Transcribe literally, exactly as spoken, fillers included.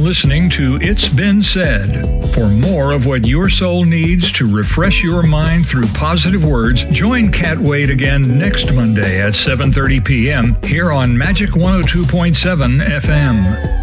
listening to It's Been Said. For more of what your soul needs to refresh your mind through positive words, join Kat Wade again next Monday at seven thirty p.m. here on Magic one oh two point seven F M.